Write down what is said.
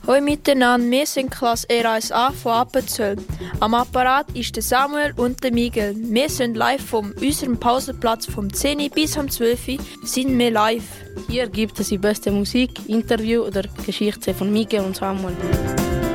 Hallo miteinander, wir sind Klasse R1a von Appenzell. Am Apparat ist der Samuel und der Miguel. Wir sind live von unserem Pausenplatz vom 10 Uhr bis 12 Uhr sind wir live. Hier gibt es die beste Musik, Interview oder Geschichte von Miguel und Samuel.